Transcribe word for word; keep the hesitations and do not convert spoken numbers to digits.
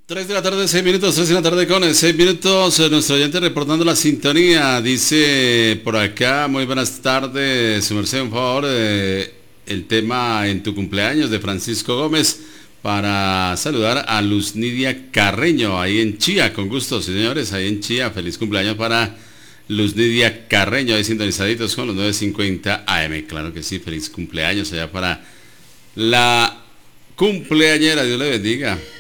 tres de la tarde, seis minutos, tres de la tarde con seis minutos, eh, nuestro oyente reportando la sintonía, dice por acá, muy buenas tardes, su merced, un favor, eh, el tema en tu cumpleaños de Francisco Gómez, para saludar a Luz Nidia Carreño, ahí en Chía, con gusto, señores, ahí en Chía, feliz cumpleaños para Luz Nidia Carreño, ahí sintonizaditos con los nueve cincuenta A M, claro que sí, feliz cumpleaños allá para la cumpleañera, Dios le bendiga.